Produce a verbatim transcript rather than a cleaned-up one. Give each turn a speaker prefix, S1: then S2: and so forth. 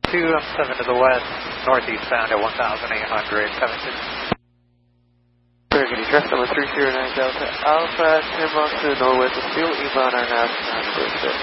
S1: two, I'm seven to the west, northeast bound at one thousand eight hundred, seven two.
S2: Burgundy, draft number three zero nine Delta Alpha, ten miles to the northwest of Steel, E-bound our nav, nine